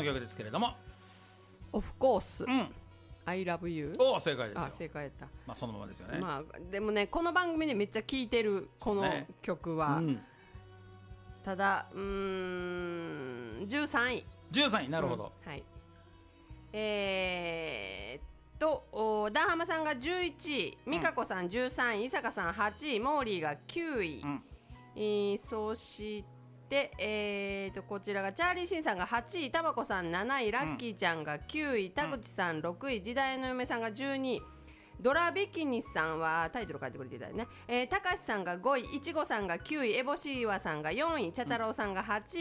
曲ですけれども、 オフコース、 うん、 I love you。 お正解ですよ。 あ、正解やった。 まあそのままですよね。 まあでもね、この番組でめっちゃ聴いてるこの曲は、ね、ただ13位。 なるほど、 はい。ダンハマさんが11位、美香子さん13位、伊坂さん8位、モーリーが9位、そしてこちらがチャーリーシンさんが8位、タバコさん7位、ラッキーちゃんが9位、田口さん6位、時代の嫁さんが12位、ドラビキニスさんはタイトル書いてくれていたよね。たかしさんが5位、いちごさんが9位、エボシーワさんが4位、茶太郎さんが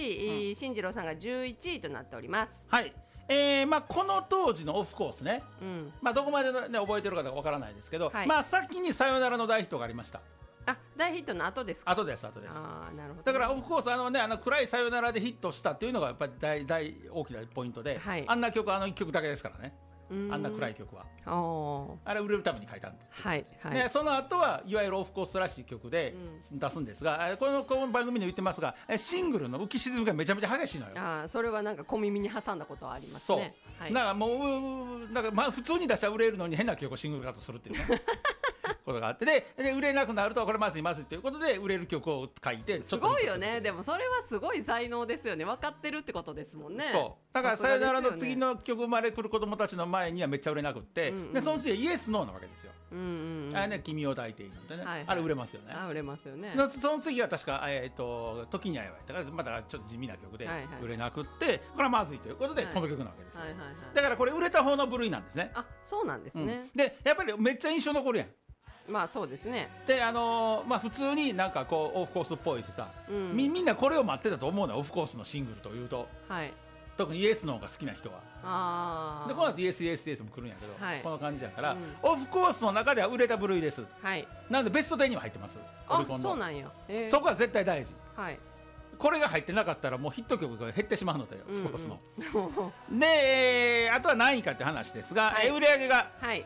8位、進次郎さんが11位となっております。 はい。まあ、この当時のオフコースね、まあ、どこまで、ね、覚えてるかわからないですけど、はい、まあ、先にさよならの大ヒットがありました。 あ、大ヒットの後ですか。 後です。 あ、なるほど、ね、 だからオフコース暗いさよならでヒットしたっていうのがやっぱり大きなポイントで、はい、あんな曲1曲だけですからね。あんな暗い曲はあれ売れるために書いたんで、 はいはい、 でその後はいわゆるオフコースらしい曲で出すんですが、この番組で言ってますが、シングルの浮き沈みがめちゃめちゃ激しいのよ。 あ、それはなんか小耳に挟んだことはありますね。 そう、はい、だからもうなんか、まあ、普通に出したら売れるのに変な曲をシングルカットするっていうねことがあって、で売れなくなるとこれまずいということで売れる曲を書いてすごいよね。でもそれはすごい才能ですよね。分かってるってことですもんね。 そうだからさよならの次の曲生まれくる子供たちの前にはめっちゃ売れなくって、でその次はイエスノーなわけですよ。あれね、君を抱いているのでね、はいはい、あれ売れますよね。 あ、売れますよね。 その次は確か、時に会えばだからまたちょっと地味な曲で売れなくって、はいはい、これはまずいということで、この曲なわけですよ、はいはいはい、だからこれ売れた方の部類なんですね。 あ、そうなんですね、 でやっぱりめっちゃ印象残るやん。 まあそうですね。 でまあ、普通になんかこうオフコースっぽいしさ、みんなこれを待ってたと思うのオフコースのシングルというと、はい、特にイエスの方が好きな人は。でこの後イエスイエスイエスも来るんやけど、はい、この感じだから、オフコースの中では売れた部類です、はい、なのでベスト10には入ってます。 あ、そうなんや、 そこは絶対大事、 はい、 これが入ってなかったらもうヒット曲が減ってしまうので、オフコースので、あとは何位かって話ですが、はい、売り上げが、はい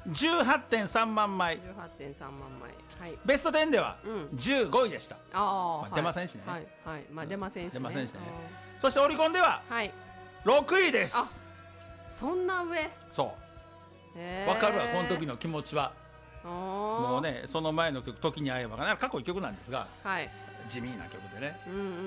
、18.3 万枚、はい、ベスト10では15位でした。まあ、出ませんしね、 はいはい、まあ、出ませんしね、 そしてオリコンでは6位です。 そんな上。 そう分かるわ、この時の気持ちは。もうね、その前の曲「時に会えば」が過去1曲なんですが、はい、地味な曲でね、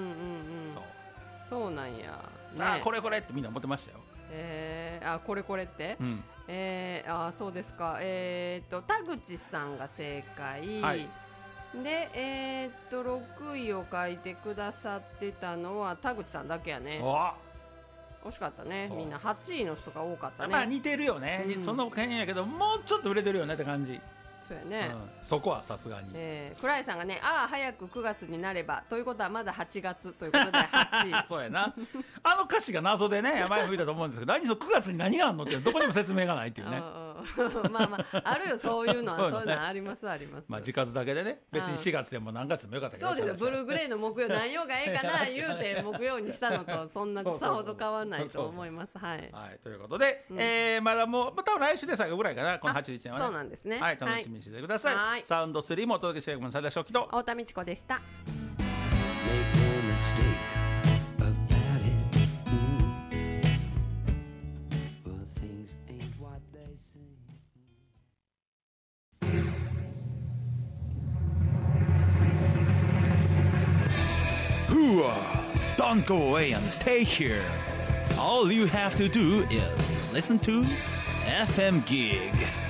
そうなんや、 ね、あ、これこれってみんな思ってましたよ。 あ、これこれって、あ、そうですか。田口さんが正解、はい、で6位を書いてくださってたのは田口さんだけやね。惜しかったね。みんな8位の人が多かったね。 まあ似てるよね、その辺やけどもうちょっと売れてるよねって感じ。 そうやね、 そこはさすがに。 倉井さんがね、ああ早く9月になればということはまだ8月ということで8位そうやなあの歌詞が謎でね、前も言ったと思うんですけど9月に何があるのってどこにも説明がないっていうねまあまああるよ、そういうのはそういうのはありますあります。 まあ字数だけでね、別に4月でも何月でもよかったけど。 そうですよ、ブルーグレーの木曜何曜がええかな言うて木曜にしたのとそんなさほど変わらないと思います。はい、ということで、まだもう多分来週で最後ぐらいかな、この81年はね。 そうなんですね。 はい、楽しみにしてください。サウンド3もお届けしている佐田正樹と太田美智子でした。 Don't go away and stay here. All you have to do is listen to FM Gig.